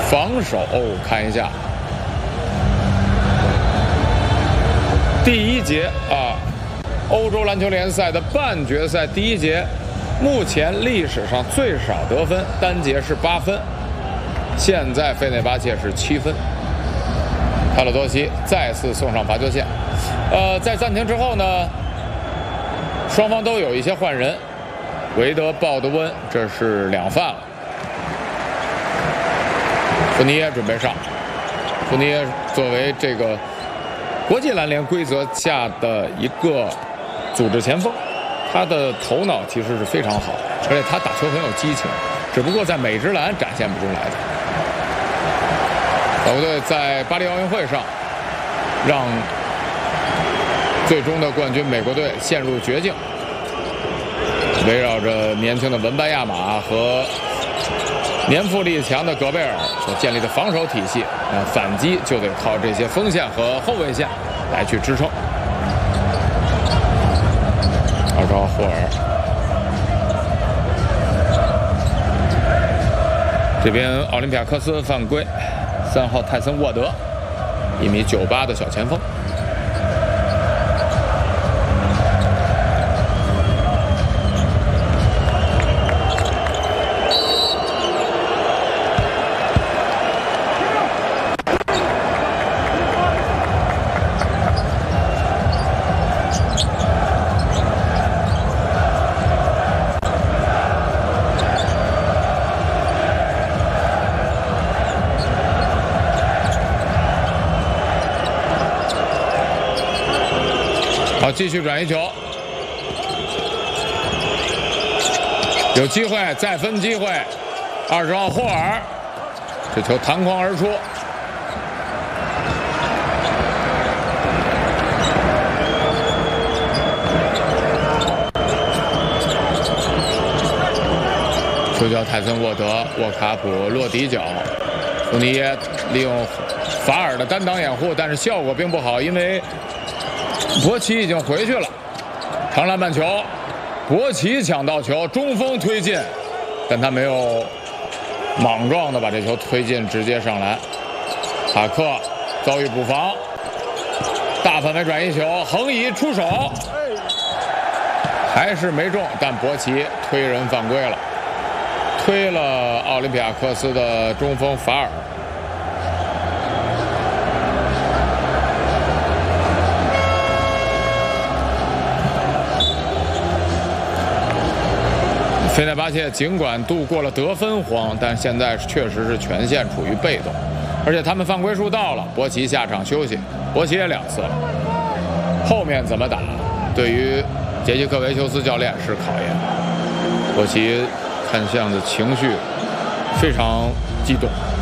防守看一下，第1节啊，欧洲篮球联赛的半决赛第1节，目前历史上最少得分，单节是8分，现在费内巴切是7分。帕洛多西再次送上罚球线。在暂停之后呢，双方都有一些换人，韦德、鲍德温这是2犯了。福尼耶准备上，福尼耶作为这个国际篮联规则下的一个组织前锋，他的头脑其实是非常好，而且他打球很有激情，只不过在美职篮展现不出来的。法国队在巴黎奥运会上让最终的冠军美国队陷入绝境，围绕着年轻的文班亚马和年富力强的戈贝尔所建立的防守体系，反击就得靠这些锋线和后卫线来去支撑。2号霍尔，这边奥林匹亚科斯犯规，3号泰森沃德，1.98米的小前锋。好，继续转移球，有机会，再分机会。20号霍尔，这球弹框而出。球叫泰森沃德，沃卡普落底角，福尼耶利用法尔的单挡掩护，但是效果并不好，因为博奇已经回去了。长篮板球，博奇抢到球，中锋推进，但他没有莽撞的把这球推进，直接上篮。塔克遭遇补防，大范围转移球，横移出手，还是没中，但博奇推人犯规了，推了奥林匹亚科斯的中锋法尔。费内巴切尽管度过了得分荒，但现在确实是全线处于被动，而且他们犯规数到了，博奇下场休息，博奇也2次了。后面怎么打，对于杰西克维修斯教练是考验。博奇看样子情绪非常激动。